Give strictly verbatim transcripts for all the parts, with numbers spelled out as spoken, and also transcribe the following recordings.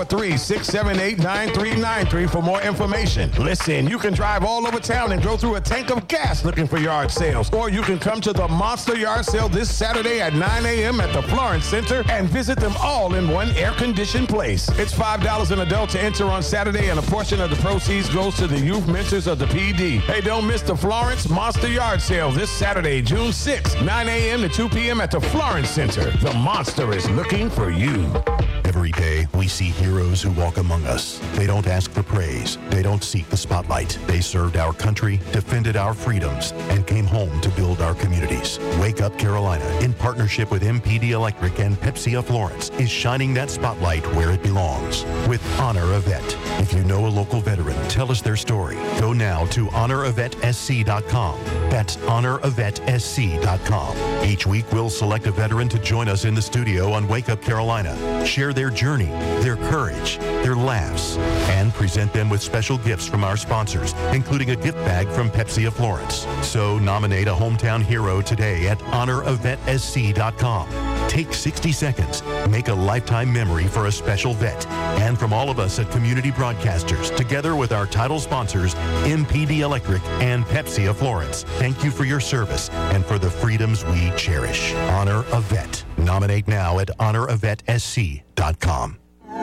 three six seven eight nine three nine three for more information. Listen, you can drive all over town and go through a tank of gas looking for yard sales. Or you can come to the Monster Yard Sale this Saturday at nine a.m. at the Florence Center and visit them all in one air-conditioned place. It's five dollars an adult to enter on Saturday, and a portion of the proceeds goes to the youth mentors of the P D. Hey, don't miss the Florence Monster Yard Sale this Saturday, June sixth, nine a.m. to two p.m. at the Florence Center. The Monster is looking for you. Every day, we see heroes who walk among us. They don't ask for praise. They don't seek the spotlight. They served our country, defended our freedoms, and came home to build our communities. Wake Up Carolina, in partnership with M P D Electric and Pepsi of Florence, is shining that spotlight where it belongs with Honor a Vet. If you know a local veteran, tell us their story. Go now to honor a vet s c dot com. That's honor a vet s c dot com. Each week, we'll select a veteran to join us in the studio on Wake Up Carolina. Share their journey, their courage, their laughs, and present them with special gifts from our sponsors, including a gift bag from Pepsi of Florence. So nominate a hometown hero today at honor a vet s c dot com. Take sixty seconds. Make a lifetime memory for a special vet. And from all of us at Community Broadcasters, together with our title sponsors, M P D Electric and Pepsi of Florence, thank you for your service and for the freedoms we cherish. Honor a Vet. Nominate now at honor a vet s c dot com.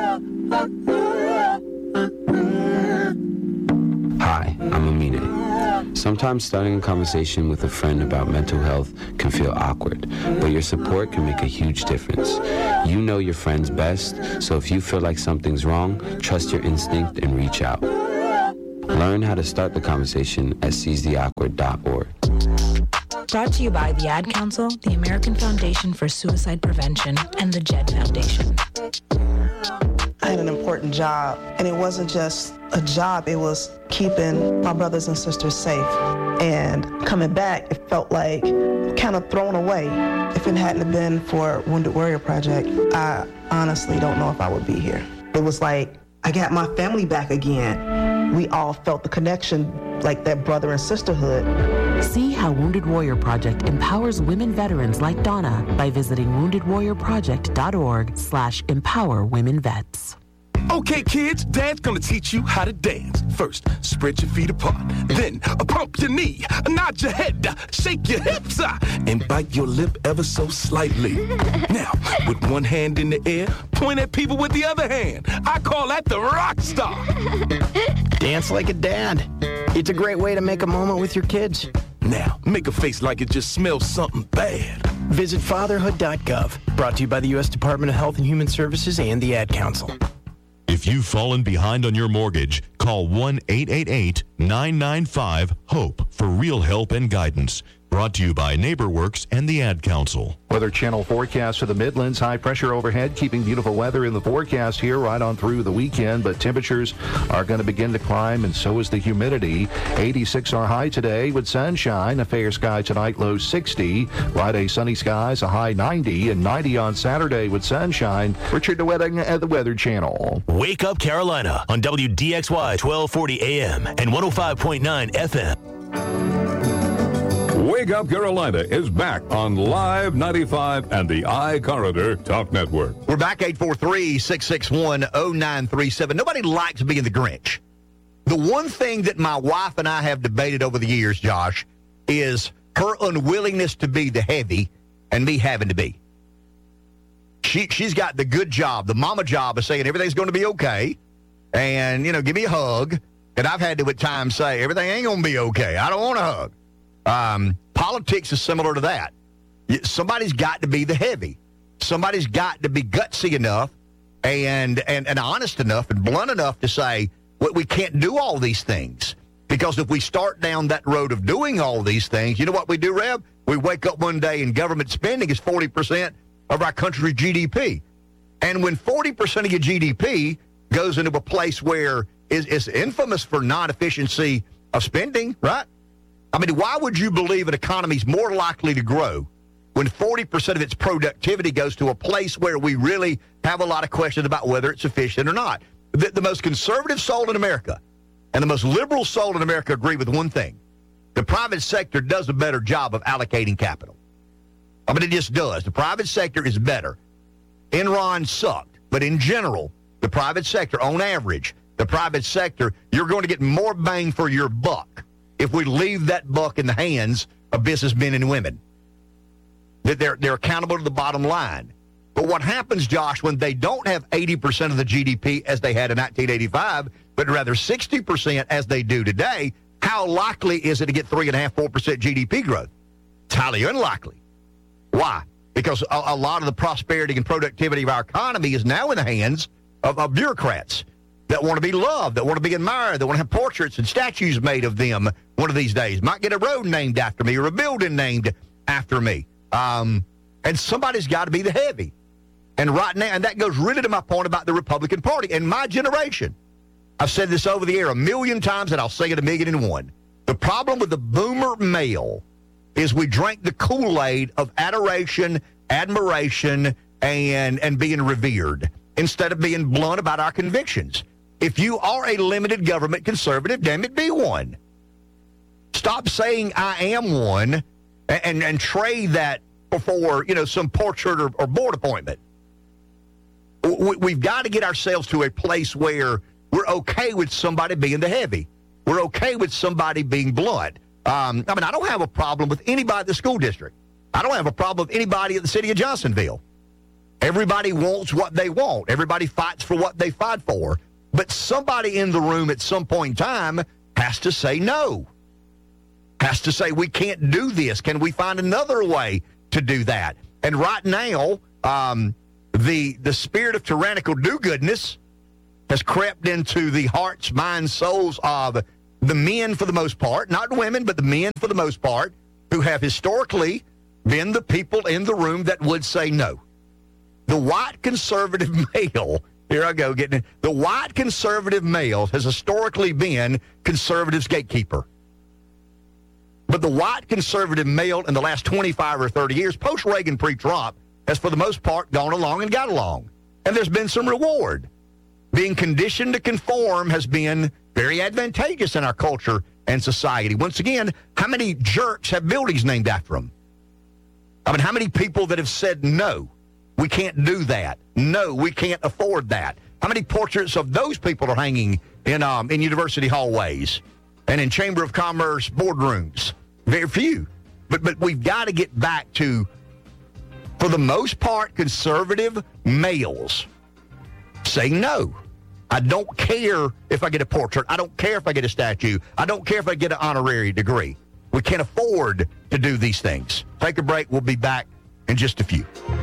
Hi, I'm Amine. Sometimes starting a conversation with a friend about mental health can feel awkward, but your support can make a huge difference. You know your friends best, so if you feel like something's wrong, trust your instinct and reach out. Learn how to start the conversation at seize the awkward dot org. Brought to you by the Ad Council, the American Foundation for Suicide Prevention, and the Jed Foundation. I had an important job, and it wasn't just a job, it was keeping my brothers and sisters safe. And coming back, it felt like kind of thrown away. If it hadn't been for Wounded Warrior Project, I honestly don't know if I would be here. It was like, I got my family back again. We all felt the connection, like that brother and sisterhood. See how Wounded Warrior Project empowers women veterans like Donna by visiting wounded warrior project dot org slash empower women vets. Okay, kids, Dad's gonna teach you how to dance. First, spread your feet apart. Then, uh, pump your knee, nod your head, uh, shake your hips, uh, and bite your lip ever so slightly. Now, with one hand in the air, point at people with the other hand. I call that the rock star. Dance like a dad. It's a great way to make a moment with your kids. Now, make a face like it just smells something bad. Visit fatherhood dot gov. Brought to you by the U S Department of Health and Human Services and the Ad Council. If you've fallen behind on your mortgage, call one eight eight eight nine nine five HOPE for real help and guidance. Brought to you by NeighborWorks and the Ad Council. Weather Channel forecast for the Midlands. High pressure overhead, keeping beautiful weather in the forecast here right on through the weekend, but temperatures are going to begin to climb, and so is the humidity. eighty-six our high today with sunshine. A fair sky tonight, low sixty. Friday, sunny skies, a high ninety, and ninety on Saturday with sunshine. Richard DeWetting at the Weather Channel. Wake Up Carolina on W D X Y twelve forty A M and one oh five point nine F M. Wake Up Carolina is back on Live ninety-five and the iCorridor Talk Network. We're back, eight four three, six six one, oh nine three seven. Nobody likes being the Grinch. The one thing that my wife and I have debated over the years, Josh, is her unwillingness to be the heavy and me having to be. She, she's got the good job, the mama job of saying everything's going to be okay and, you know, give me a hug. And I've had to at times say, everything ain't going to be okay. I don't want a hug. Um, politics is similar to that. Somebody's got to be the heavy. Somebody's got to be gutsy enough and, and, and honest enough and blunt enough to say, well, we can't do all these things. Because if we start down that road of doing all these things, you know what we do, Rev? We wake up one day and government spending is forty percent of our country's G D P. And when forty percent of your G D P goes into a place where it's, it's infamous for non-efficiency of spending, right? I mean, why would you believe an economy is more likely to grow when forty percent of its productivity goes to a place where we really have a lot of questions about whether it's efficient or not? The, the most conservative soul in America and the most liberal soul in America agree with one thing. The private sector does a better job of allocating capital. I mean, it just does. The private sector is better. Enron sucked, but in general, the private sector, on average, the private sector, you're going to get more bang for your buck if we leave that buck in the hands of businessmen and women. That they're, they're accountable to the bottom line. But what happens, Josh, when they don't have eighty percent of the G D P as they had in nineteen eighty-five, but rather sixty percent as they do today, how likely is it to get three point five, four percent G D P growth? It's highly unlikely. Why? Because a, a lot of the prosperity and productivity of our economy is now in the hands of, of bureaucrats that want to be loved, that want to be admired, that want to have portraits and statues made of them one of these days. Might get a road named after me or a building named after me. Um, and somebody's got to be the heavy. And right now, and that goes really to my point about the Republican Party and my generation. I've said this over the air a million times, and I'll say it a million and one. The problem with the boomer male is we drank the Kool-Aid of adoration, admiration, and, and being revered instead of being blunt about our convictions. If you are a limited government conservative, damn it, be one. Stop saying I am one and, and, and trade that for, you know, some portrait or, or board appointment. We, we've got to get ourselves to a place where we're okay with somebody being the heavy. We're okay with somebody being blunt. Um, I mean, I don't have a problem with anybody at the school district. I don't have a problem with anybody at the city of Johnsonville. Everybody wants what they want. Everybody fights for what they fight for. But somebody in the room at some point in time has to say no. Has to say, we can't do this. Can we find another way to do that? And right now, um, the the spirit of tyrannical do-goodness has crept into the hearts, minds, souls of the men for the most part, not women, but the men for the most part, who have historically been the people in the room that would say no. The white conservative male, here I go getting it, the white conservative male has historically been conservative's gatekeeper. But the white conservative male in the last twenty-five or thirty years, post-Reagan, pre-Trump, has for the most part gone along and got along. And there's been some reward. Being conditioned to conform has been very advantageous in our culture and society. Once again, how many jerks have buildings named after them? I mean, how many people that have said, no, we can't do that. No, we can't afford that. How many portraits of those people are hanging in um, in university hallways and in Chamber of Commerce boardrooms? Very few. But, but we've got to get back to, for the most part, conservative males saying no. I don't care if I get a portrait. I don't care if I get a statue. I don't care if I get an honorary degree. We can't afford to do these things. Take a break. We'll be back in just a few.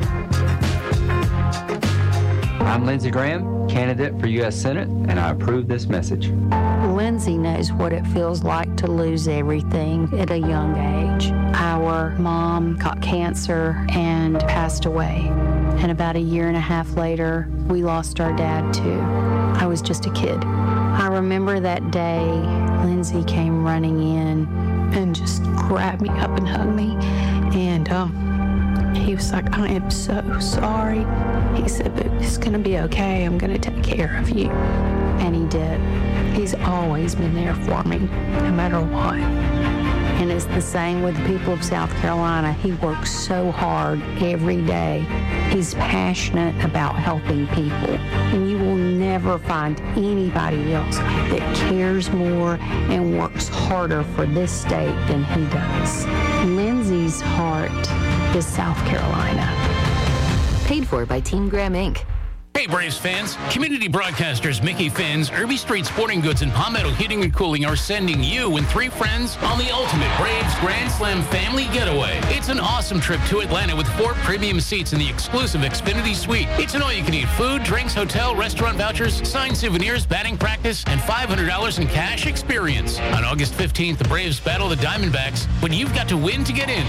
I'm Lindsey Graham, candidate for U S Senate, and I approve this message. Lindsey knows what it feels like to lose everything at a young age. Our mom got cancer and passed away. And about a year and a half later, we lost our dad, too. I was just a kid. I remember that day, Lindsey came running in and just grabbed me up and hugged me. And um, he was like, I am so sorry. He said, but it's going to be okay. I'm going to take care of you. And he did. He's always been there for me, no matter what. And it's the same with the people of South Carolina. He works so hard every day. He's passionate about helping people. And you will never find anybody else that cares more and works harder for this state than he does. Lindsey's heart is South Carolina. Paid for by Team Graham, Incorporated. Hey Braves fans, community broadcasters Mickey Finn's, Irby Street Sporting Goods, and Palmetto Heating and Cooling are sending you and three friends on the ultimate Braves Grand Slam family getaway. It's an awesome trip to Atlanta with four premium seats in the exclusive Xfinity Suite. It's an all-you-can-eat food, drinks, hotel, restaurant vouchers, signed souvenirs, batting practice, and five hundred dollars in cash experience. On August fifteenth, the Braves battle the Diamondbacks, but you've got to win to get in.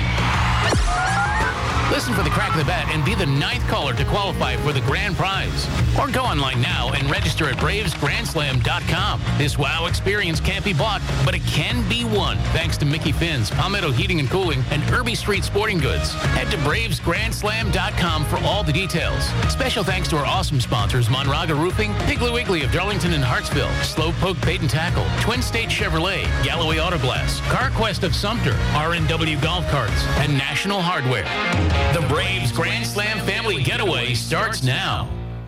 Listen for the crack of the bat and be the ninth caller to qualify for the grand prize. Or go online now and register at braves grand slam dot com. This wow experience can't be bought, but it can be won thanks to Mickey Finn's, Palmetto Heating and Cooling, and Irby Street Sporting Goods. Head to braves grand slam dot com for all the details. Special thanks to our awesome sponsors, Monraga Roofing, Piggly Wiggly of Darlington and Hartsville, Slowpoke Bait and Tackle, Twin State Chevrolet, Galloway Auto Glass, CarQuest of Sumter, R and W Golf Carts, and National Hardware. The Braves Grand Slam family getaway starts now.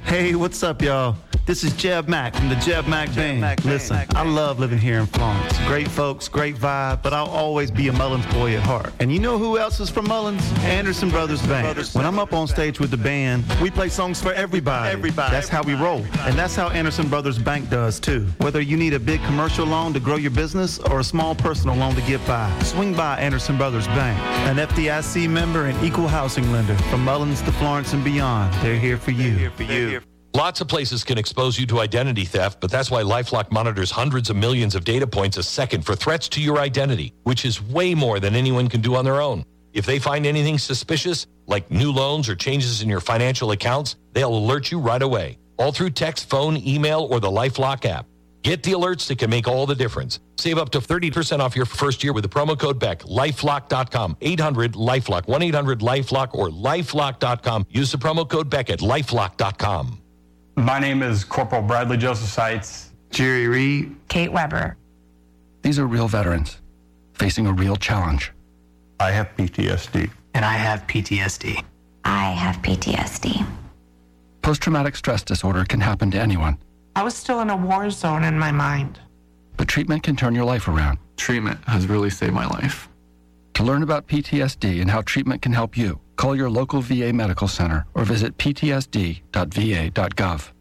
Hey, what's up, y'all? This is Jeb Mack from the Jeb Mack Band. Mack Listen, Mack I love living here in Florence. Great folks, great vibe, but I'll always be a Mullins boy at heart. And you know who else is from Mullins? Anderson Brothers Band. Brothers when I'm up on stage with the band, we play songs for everybody. Everybody. That's how we roll. And that's how Anderson Brothers Bank does, too. Whether you need a big commercial loan to grow your business or a small personal loan to get by, swing by Anderson Brothers Bank. An F D I C member and equal housing lender. From Mullins to Florence and beyond, they're here for you. They're here for you. Lots of places can expose you to identity theft, but that's why LifeLock monitors hundreds of millions of data points a second for threats to your identity, which is way more than anyone can do on their own. If they find anything suspicious, like new loans or changes in your financial accounts, they'll alert you right away, all through text, phone, email, or the LifeLock app. Get the alerts that can make all the difference. Save up to thirty percent off your first year with the promo code Beck. lifelock dot com, eight hundred LifeLock, one eight hundred LifeLock, or lifelock dot com. Use the promo code Beck at lifelock dot com. My name is Corporal Bradley Joseph Seitz. Jerry Reed. Kate Weber. These are real veterans facing a real challenge. I have P T S D. And I have P T S D. I have P T S D. Post-traumatic stress disorder can happen to anyone. I was still in a war zone in my mind. But treatment can turn your life around. Treatment has really saved my life. To learn about P T S D and how treatment can help you, call your local V A medical center or visit p t s d dot v a dot gov.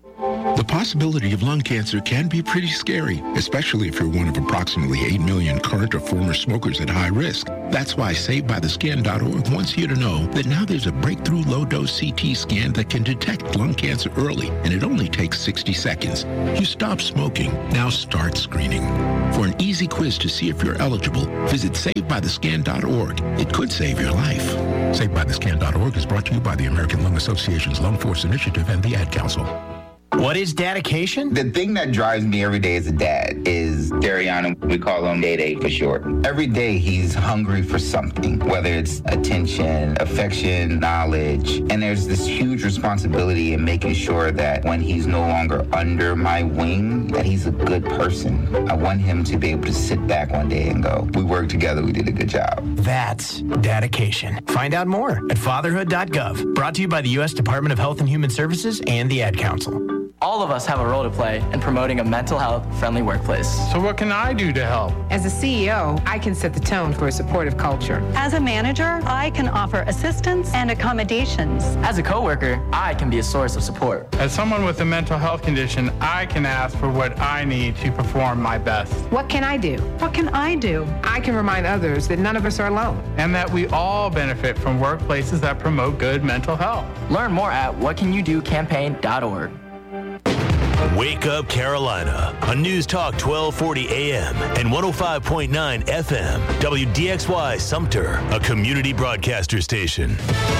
The possibility of lung cancer can be pretty scary, especially if you're one of approximately eight million current or former smokers at high risk. That's why Saved By The Scan dot org wants you to know that now there's a breakthrough low-dose C T scan that can detect lung cancer early, and it only takes sixty seconds. You stop smoking, now start screening. For an easy quiz to see if you're eligible, visit Saved By The Scan dot org. It could save your life. Saved By The Scan dot org is brought to you by the American Lung Association's Lung Force Initiative and the Ad Council. What is dedication? The thing that drives me every day as a dad is Dariana. We call him Day Day for short. Every day he's hungry for something, whether it's attention, affection, knowledge. And there's this huge responsibility in making sure that when he's no longer under my wing, that he's a good person. I want him to be able to sit back one day and go, we worked together, we did a good job. That's dedication. Find out more at fatherhood dot gov. Brought to you by the U S Department of Health and Human Services and the Ad Council. All of us have a role to play in promoting a mental health friendly workplace. So what can I do to help? As a C E O, I can set the tone for a supportive culture. As a manager, I can offer assistance and accommodations. As a coworker, I can be a source of support. As someone with a mental health condition, I can ask for what I need to perform my best. What can I do? What can I do? I can remind others that none of us are alone. And that we all benefit from workplaces that promote good mental health. Learn more at what can you do campaign dot org. Wake Up Carolina on News Talk twelve forty A M and one oh five point nine F M. W D X Y Sumter, a community broadcaster station.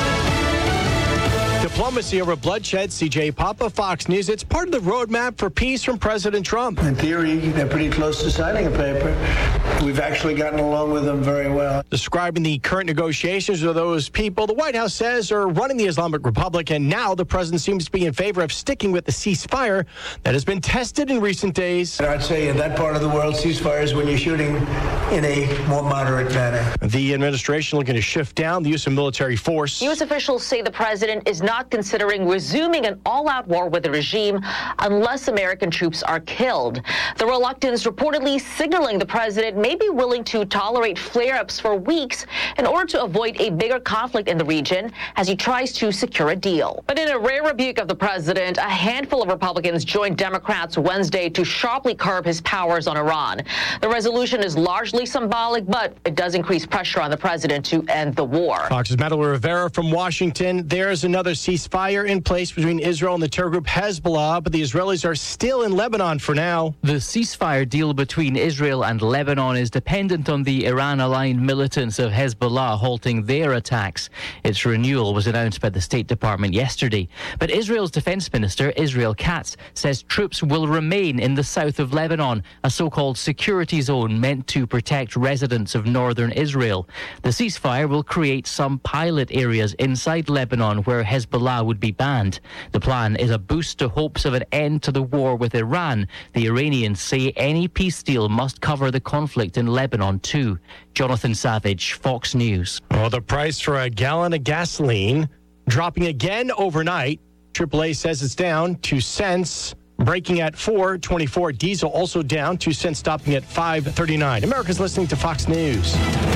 Diplomacy over bloodshed. C J Papa, Fox News. It's part of the roadmap for peace from President Trump. In theory, they're pretty close to signing a paper. We've actually gotten along with them very well. Describing the current negotiations with those people the White House says are running the Islamic Republic, and now the president seems to be in favor of sticking with the ceasefire that has been tested in recent days. And I'd say in that part of the world, ceasefires when you're shooting in a more moderate manner. The administration looking to shift down the use of military force. U S officials say the president is not considering resuming an all-out war with the regime unless American troops are killed. The reluctance reportedly signaling the president may be willing to tolerate flare-ups for weeks in order to avoid a bigger conflict in the region as he tries to secure a deal. But in a rare rebuke of the president, a handful of Republicans joined Democrats Wednesday to sharply curb his powers on Iran. The resolution is largely symbolic, but it does increase pressure on the president to end the war. Fox's Madeline Rivera from Washington. There's another ceasefire in place between Israel and the terror group Hezbollah, but the Israelis are still in Lebanon for now. The ceasefire deal between Israel and Lebanon is dependent on the Iran-aligned militants of Hezbollah halting their attacks. Its renewal was announced by the State Department yesterday. But Israel's Defense Minister, Israel Katz, says troops will remain in the south of Lebanon, a so-called security zone meant to protect residents of northern Israel. The ceasefire will create some pilot areas inside Lebanon where Hezbollah would be banned. The plan is a boost to hopes of an end to the war with Iran. The Iranians say any peace deal must cover the conflict in Lebanon too. Jonathan Savage, Fox News. Well, the price for a gallon of gasoline dropping again overnight. triple A says it's down two cents, breaking at four twenty-four. Diesel also down two cents, stopping at five thirty-nine. America's listening to Fox News.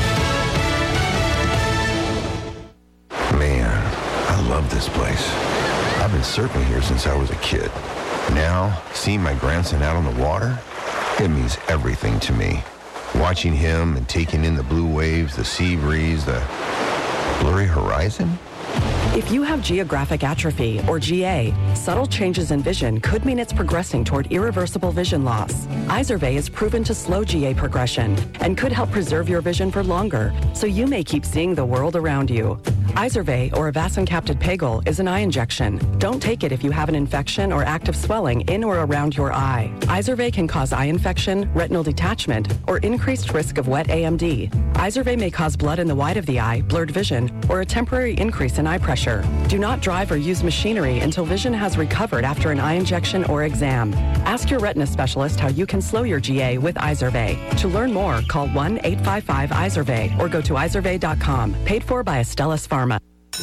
Man, I love this place. I've been surfing here since I was a kid. Now, seeing my grandson out on the water, it means everything to me. Watching him and taking in the blue waves, the sea breeze, the blurry horizon. If you have geographic atrophy, or G A, subtle changes in vision could mean it's progressing toward irreversible vision loss. Izervay is proven to slow G A progression and could help preserve your vision for longer, so you may keep seeing the world around you. Izervay, or avacincaptad pegol, is an eye injection. Don't take it if you have an infection or active swelling in or around your eye. Izervay can cause eye infection, retinal detachment, or increased risk of wet A M D. Izervay may cause blood in the white of the eye, blurred vision, or a temporary increase in eye pressure. Do not drive or use machinery until vision has recovered after an eye injection or exam. Ask your retina specialist how you can slow your G A with Izervay. To learn more, call one eight five five Izervay or go to izervay dot com. Paid for by Astellas Pharma.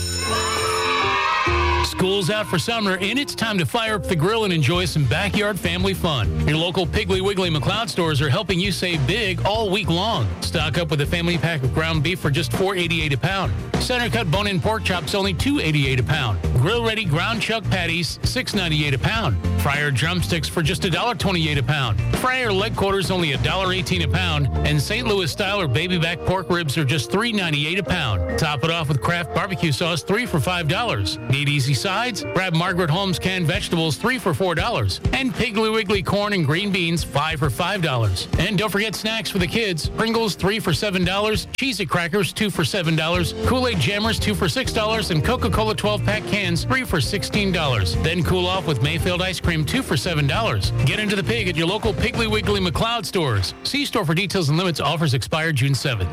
School's out for summer, and it's time to fire up the grill and enjoy some backyard family fun. Your local Piggly Wiggly McLeod stores are helping you save big all week long. Stock up with a family pack of ground beef for just four eighty-eight a pound. Center cut bone-in pork chops only two eighty-eight a pound. Grill-ready ground chuck patties six ninety-eight a pound. Fryer drumsticks for just one twenty-eight a pound. Fryer leg quarters only one eighteen a pound. And Saint Louis style or baby back pork ribs are just three ninety-eight a pound. Top it off with Kraft barbecue sauce, three for five dollars. Need easy sides? Grab Margaret Holmes canned vegetables, three for four dollars. And Piggly Wiggly corn and green beans, five for five dollars. And don't forget snacks for the kids. Pringles, three for seven dollars. Cheez-It crackers, two for seven dollars. Kool-Aid Jammers, two for six dollars. And Coca-Cola twelve-pack cans, three for sixteen dollars. Then cool off with Mayfield ice cream, two for seven dollars. Get into the pig at your local Piggly Wiggly McLeod stores. See store for details and limits. Offers expire June seventh.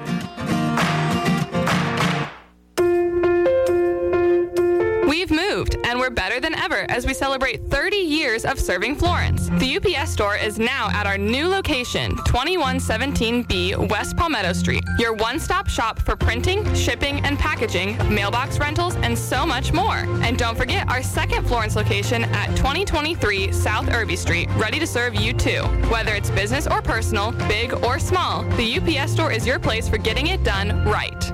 We've moved, and we're better than ever as we celebrate thirty years of serving Florence. The U P S store is now at our new location, twenty-one seventeen B West Palmetto Street, your one-stop shop for printing, shipping, and packaging, mailbox rentals, and so much more. And don't forget our second Florence location at twenty twenty-three South Irby Street, ready to serve you too. Whether it's business or personal, big or small, the U P S store is your place for getting it done right.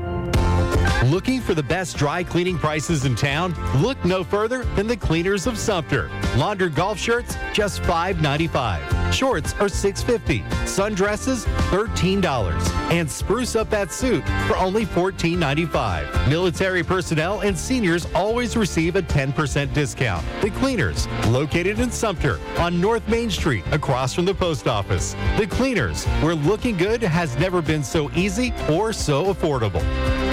Looking for the best dry cleaning prices in town? Look no further than the Cleaners of Sumter. Laundered golf shirts, just five ninety-five. Shorts are six fifty. Sundresses, thirteen dollars. And spruce up that suit for only fourteen ninety-five. Military personnel and seniors always receive a ten percent discount. The Cleaners, located in Sumter on North Main Street, across from the post office. The Cleaners, where looking good has never been so easy or so affordable.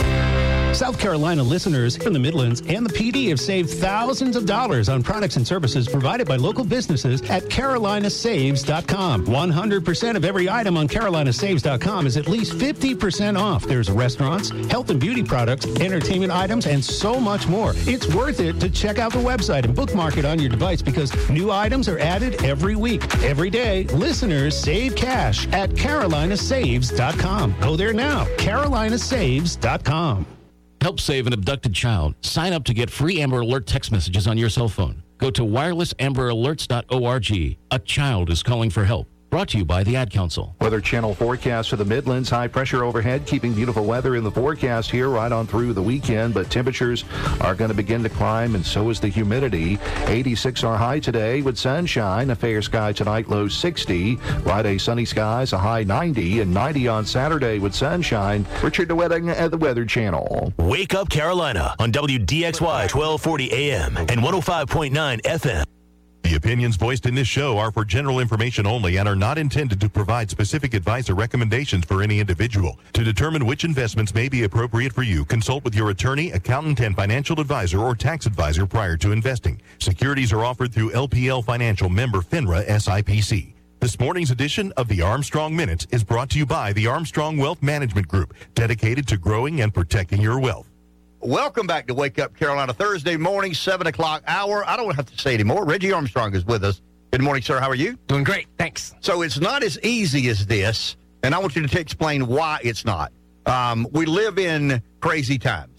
South Carolina listeners from the Midlands and the P D have saved thousands of dollars on products and services provided by local businesses at Carolina Saves dot com. one hundred percent of every item on Carolina Saves dot com is at least fifty percent off. There's restaurants, health and beauty products, entertainment items, and so much more. It's worth it to check out the website and bookmark it on your device because new items are added every week. Every day, listeners save cash at Carolina Saves dot com. Go there now, Carolina Saves dot com. Help save an abducted child. Sign up to get free Amber Alert text messages on your cell phone. Go to wireless amber alerts dot org. A child is calling for help. Brought to you by the Ad Council. Weather Channel forecast for the Midlands. High pressure overhead, keeping beautiful weather in the forecast here right on through the weekend. But temperatures are going to begin to climb, and so is the humidity. eighty-six our high today with sunshine. A fair sky tonight, low sixty. Friday, sunny skies, a high ninety. And ninety on Saturday with sunshine. Richard DeWetting at the Weather Channel. Wake Up Carolina on W D X Y twelve forty A M and one oh five point nine F M. The opinions voiced in this show are for general information only and are not intended to provide specific advice or recommendations for any individual. To determine which investments may be appropriate for you, consult with your attorney, accountant, and financial advisor or tax advisor prior to investing. Securities are offered through L P L Financial, member FINRA S I P C. This morning's edition of the Armstrong Minute is brought to you by the Armstrong Wealth Management Group, dedicated to growing and protecting your wealth. Welcome back to Wake Up Carolina, Thursday morning, seven o'clock hour. I don't have to say anymore. Reggie Armstrong is with us. Good morning, sir. How are you? Doing great. Thanks. So it's not as easy as this, and I want you to explain why it's not. Um, we live in crazy times.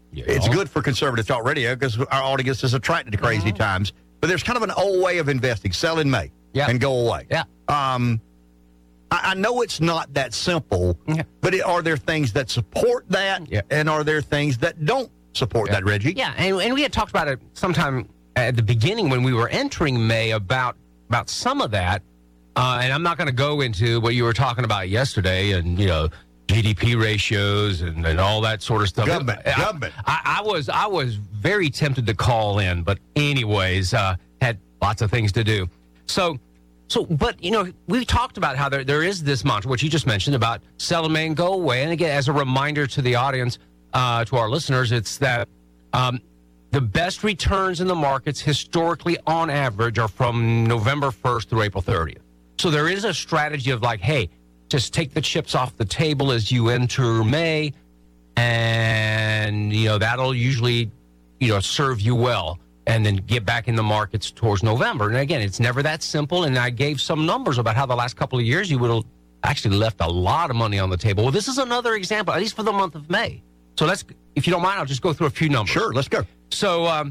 Yeah. It's good for conservative talk radio because our audience is attracted to crazy mm-hmm. times. But there's kind of an old way of investing. Sell in May yeah. and go away. Yeah. Um, I, I know it's not that simple, yeah. but it, are there things that support that? Yeah. And are there things that don't support yeah. that, Reggie? Yeah, and, and we had talked about it sometime at the beginning when we were entering May about, about some of that. Uh, and I'm not going to go into what you were talking about yesterday and, you know, G D P ratios and, and all that sort of stuff. Government, I, government. I, I was I was very tempted to call in, but anyways, uh, had lots of things to do. So, so, but you know, we talked about how there there is this mantra, which you just mentioned about sell in May and go away. And again, as a reminder to the audience, uh, to our listeners, it's that um, the best returns in the markets historically, on average, are from November first through April thirtieth. So there is a strategy of like, hey, just take the chips off the table as you enter May, and, you know, that'll usually, you know, serve you well, and then get back in the markets towards November. And again, it's never that simple, and I gave some numbers about how the last couple of years you would have actually left a lot of money on the table. Well, this is another example, at least for the month of May. So let's, if you don't mind, I'll just go through a few numbers. Sure, let's go. So um,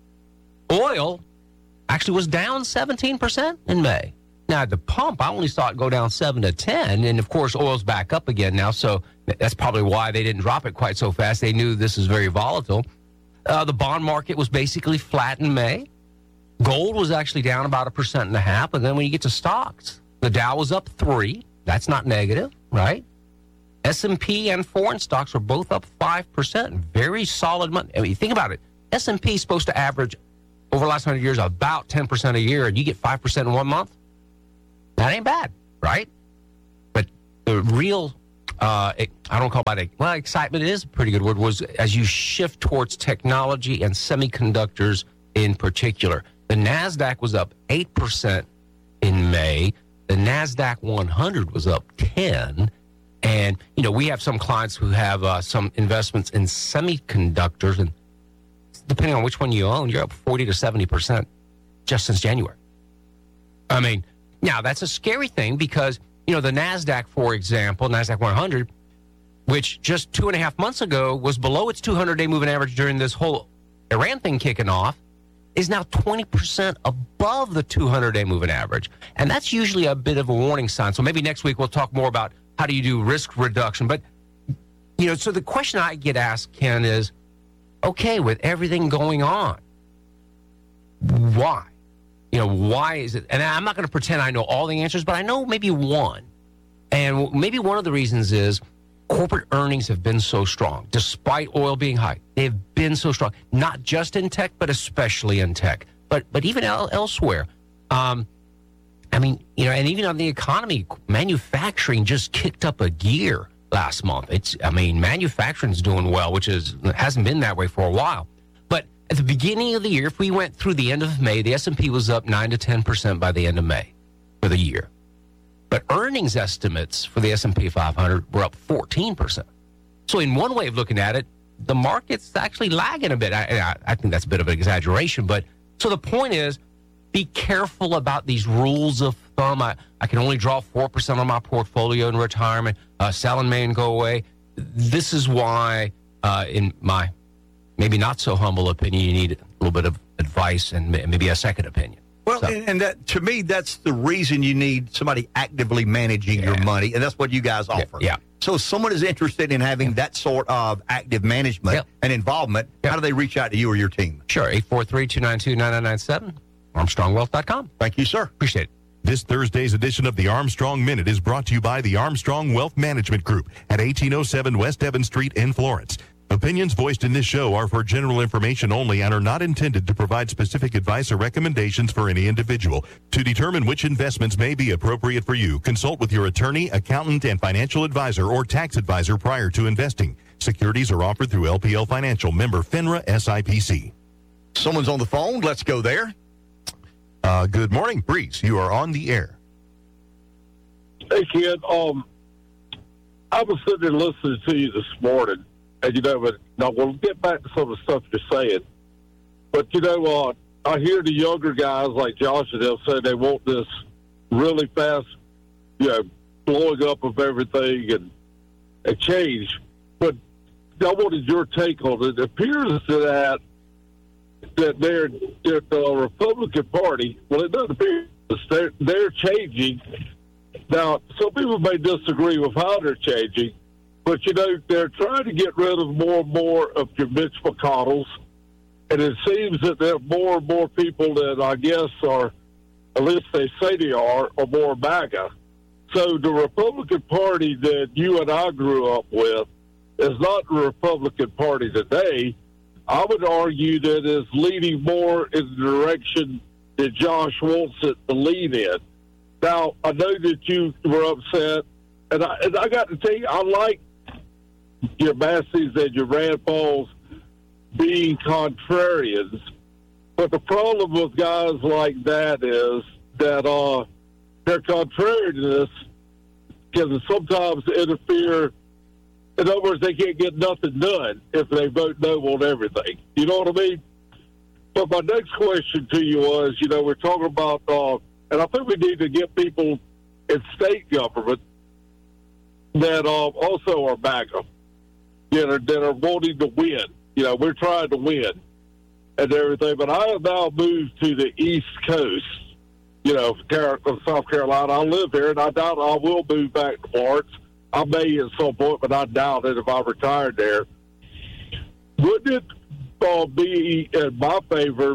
oil actually was down seventeen percent in May. Now, at the pump, I only saw it go down seven to ten, and, of course, oil's back up again now, so that's probably why they didn't drop it quite so fast. They knew this is very volatile. Uh, the bond market was basically flat in May. Gold was actually down about a percent and a half, and then when you get to stocks, the Dow was up three. That's not negative, right? S and P and foreign stocks were both up five percent. Very solid money. I mean, think about it. S and P is supposed to average, over the last one hundred years, about ten percent a year, and you get five percent in one month? That ain't bad, right? But the real, uh, I don't call it, well, excitement is a pretty good word, was as you shift towards technology and semiconductors in particular. The NASDAQ was up eight percent in May. The NASDAQ one hundred was up ten. And, you know, we have some clients who have uh, some investments in semiconductors, and depending on which one you own, you're up forty to seventy percent just since January. I mean, now, that's a scary thing because, you know, the NASDAQ, for example, NASDAQ one hundred, which just two and a half months ago was below its two hundred day moving average during this whole Iran thing kicking off, is now twenty percent above the two hundred day moving average. And that's usually a bit of a warning sign. So maybe next week we'll talk more about how do you do risk reduction. But, you know, so the question I get asked, Ken, is, okay, with everything going on, why? You know, why is it? And I'm not going to pretend I know all the answers, but I know maybe one. And maybe one of the reasons is corporate earnings have been so strong, despite oil being high. They've been so strong, not just in tech, but especially in tech, but but even el- elsewhere. Um, I mean, you know, and even on the economy, manufacturing just kicked up a gear last month. It's, I mean, manufacturing's doing well, which is hasn't been that way for a while. But at the beginning of the year, if we went through the end of May, the S and P was up nine to ten percent by the end of May for the year. But earnings estimates for the S and P five hundred were up fourteen percent. So in one way of looking at it, the market's actually lagging a bit. I, I, I think that's a bit of an exaggeration. But so the point is, be careful about these rules of thumb. I, I can only draw four percent on my portfolio in retirement. Uh, sell in May and go away. This is why, uh, in my maybe not so humble opinion, you need a little bit of advice and maybe a second opinion. Well, So- and, and that to me, that's the reason you need somebody actively managing your money, and that's what you guys offer. yeah. So if someone is interested in having that sort of active management and involvement, how do they reach out to you or your team? Sure, eight four three, two nine two, nine nine nine seven, armstrong wealth dot com. Thank you, sir. Appreciate it. This Thursday's edition of the Armstrong Minute is brought to you by the Armstrong Wealth Management Group at eighteen oh seven West Evans Street in Florence. Opinions voiced in this show are for general information only and are not intended to provide specific advice or recommendations for any individual. To determine which investments may be appropriate for you, consult with your attorney, accountant, and financial advisor or tax advisor prior to investing. Securities are offered through L P L Financial, member FINRA S I P C. Someone's on the phone. Let's go there. Uh, good morning, Breeze. You are on the air. Hey, kid. Um, I was sitting there listening to you this morning, and, you know, but now we'll get back to some of the stuff you're saying. But, you know, uh, I hear the younger guys like Josh and they'll say they want this really fast, you know, blowing up of everything and a change. But I wanted your take on it. It appears that that they're that the Republican Party. Well, it doesn't appear they're they're changing. Now, some people may disagree with how they're changing, but you know they're trying to get rid of more and more of your Mitch McConnells, and it seems that there are more and more people that I guess are, at least they say they are, are more MAGA. So the Republican Party that you and I grew up with is not the Republican Party today. I would argue that it's leading more in the direction that Josh wants it to lead in. Now, I know that you were upset, and I, and I got to tell you, I like your Massey's and your Rand Pauls being contrarians, but the problem with guys like that is that uh, their contrariness can sometimes interfere. In other words, they can't get nothing done if they vote no on everything. You know what I mean? But my next question to you was, you know, we're talking about, uh, and I think we need to get people in state government that uh, also are MAGA, you know, that are wanting to win. You know, we're trying to win and everything. But I have now moved to the East Coast, you know, South Carolina. I live here, and I doubt I will move back to Florence. I may at some point, but I doubt it if I retired there. Wouldn't it uh, be in my favor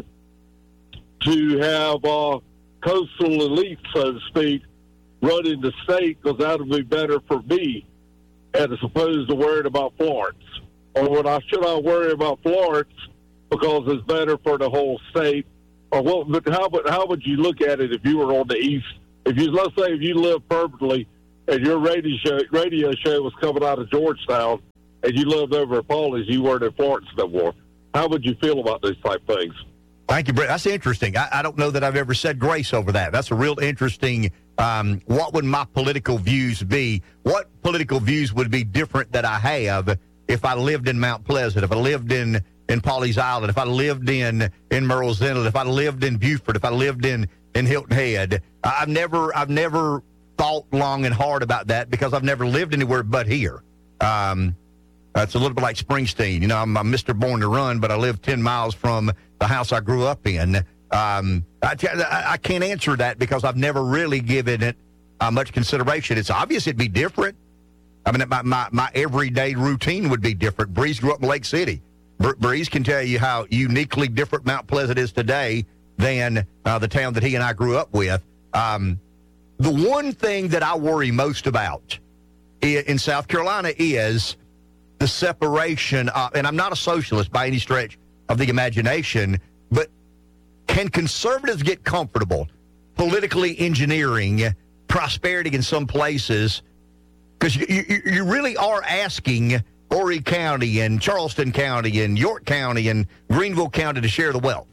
to have uh, coastal elites, so to speak, running the state, because that would be better for me as opposed to worrying about Florence? Or would I, should I worry about Florence because it's better for the whole state? Or what? But how would how would you look at it if you were on the east? If you let's say if you live permanently and your radio show radio show was coming out of Georgetown and you lived over at Pauley's, you weren't in Florence no more. How would you feel about these type things? Thank you, Brett. That's interesting. I, I don't know that I've ever said grace over that. That's a real interesting. Um, what would my political views be? What political views would be different that I have if I lived in Mount Pleasant, if I lived in, in Pawleys Island, if I lived in, in Murrells Inlet, if I lived in Beaufort, if I lived in, in Hilton Head? I've never I've never thought long and hard about that because I've never lived anywhere but here. Um, it's a little bit like Springsteen. You know, I'm, I'm Mister Born to Run, but I live ten miles from the house I grew up in. Um, I, I can't answer that because I've never really given it uh, much consideration. It's obvious it'd be different. I mean, my, my, my everyday routine would be different. Breeze grew up in Lake City. Breeze can tell you how uniquely different Mount Pleasant is today than uh, the town that he and I grew up with. Um, the one thing that I worry most about in South Carolina is the separation, of, and I'm not a socialist by any stretch of the imagination, but can conservatives get comfortable politically engineering prosperity in some places? Because you, you, you really are asking Horry County and Charleston County and York County and Greenville County to share the wealth.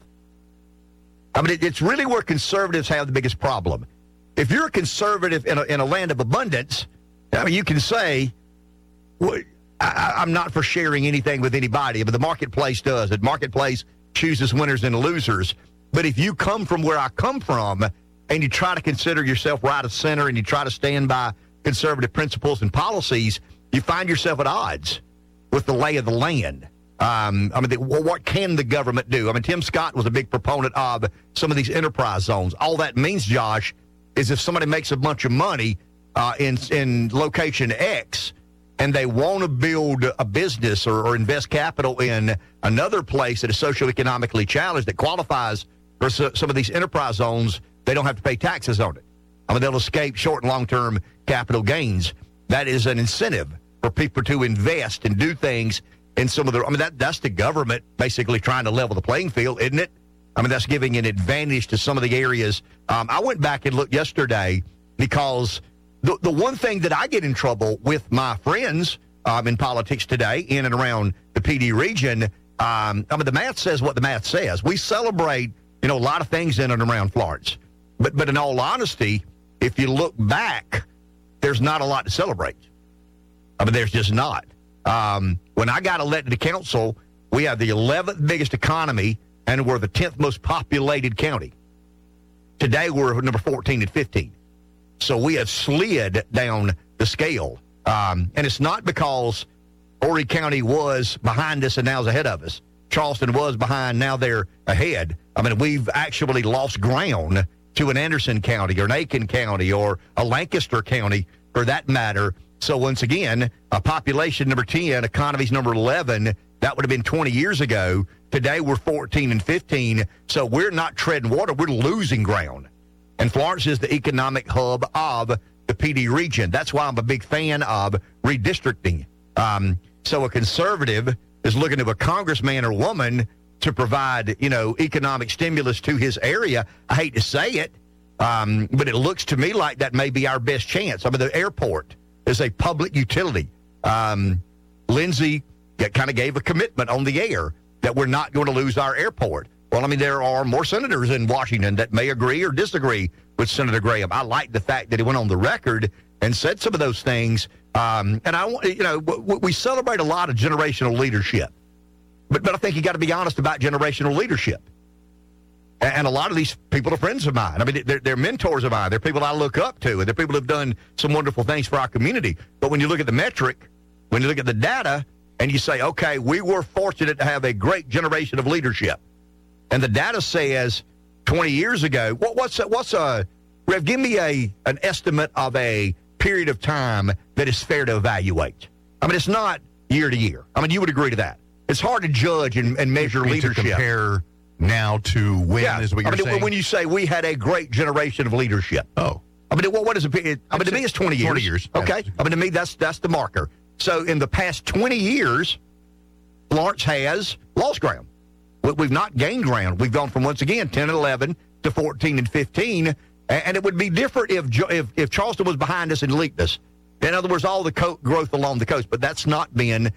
I mean, it, it's really where conservatives have the biggest problem. If you're a conservative in a, in a land of abundance, I mean, you can say, well, I, I'm not for sharing anything with anybody, but the marketplace does. The marketplace chooses winners and losers. But if you come from where I come from and you try to consider yourself right of center and you try to stand by conservative principles and policies, you find yourself at odds with the lay of the land. Um, I mean, the, well, what can the government do? I mean, Tim Scott was a big proponent of some of these enterprise zones. All that means, Josh, is if somebody makes a bunch of money uh, in in location X and they want to build a business or, or invest capital in another place that is socioeconomically challenged that qualifies for so, some of these enterprise zones, they don't have to pay taxes on it. I mean, they'll escape short and long-term capital gains. That is an incentive for people to invest and do things in some of the, I mean, that that's the government basically trying to level the playing field, isn't it? I mean, that's giving an advantage to some of the areas. Um, I went back and looked yesterday because the, the one thing that I get in trouble with my friends um, in politics today, in and around the P D region, um, I mean, the math says what the math says. We celebrate, you know, a lot of things in and around Florence. But, but in all honesty, if you look back, there's not a lot to celebrate. I mean, there's just not. Um, when I got elected to council, we have the eleventh biggest economy, and we're the tenth most populated county. Today, we're number fourteen and fifteen. So we have slid down the scale. Um, and it's not because Horry County was behind us and now is ahead of us. Charleston was behind, now they're ahead. I mean, we've actually lost ground to an Anderson County or an Aiken County or a Lancaster County for that matter. So once again, a population number ten, economy's number eleven, that would have been twenty years ago. Today we're fourteen and fifteen, so we're not treading water, we're losing ground. And Florence is the economic hub of the P D region. That's why I'm a big fan of redistricting. Um, so a conservative is looking to a congressman or woman to provide, you know, economic stimulus to his area. I hate to say it, um, but it looks to me like that may be our best chance. I mean, the airport is a public utility. Um, Lindsey kind of gave a commitment on the air that we're not going to lose our airport. Well, I mean, there are more senators in Washington that may agree or disagree with Senator Graham. I like the fact that he went on the record and said some of those things. Um, and I, you know, we celebrate a lot of generational leadership, but but I think you got to be honest about generational leadership. And a lot of these people are friends of mine. I mean, they're, they're mentors of mine. They're people I look up to, and they're people who have done some wonderful things for our community. But when you look at the metric, when you look at the data, and you say, okay, we were fortunate to have a great generation of leadership, and the data says twenty years ago, what, what's a, what's a, Rev, give me a an estimate of a period of time that is fair to evaluate. I mean, it's not year to year. I mean, you would agree to that. It's hard to judge and, and measure leadership. To compare now to when yeah. is what you're I mean, saying? When you say we had a great generation of leadership. Oh. I mean, what, what is it? it I mean, to me, it's twenty years. twenty years. Okay. I mean, to me, that's that's the marker. So in the past twenty years, Florence has lost ground. We've not gained ground. We've gone from, once again, ten and eleven to fourteen and fifteen. And it would be different if if, if Charleston was behind us and leaked us. In other words, all the co- growth along the coast. But that's not been